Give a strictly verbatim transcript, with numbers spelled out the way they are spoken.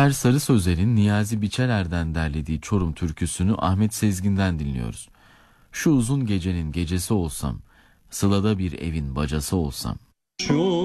Zafer Sarı Sözer'in Niyazi Biçeler'den derlediği Çorum türküsünü Ahmet Sezgin'den dinliyoruz. Şu uzun gecenin gecesi olsam, Sıla'da bir evin bacası olsam. Şu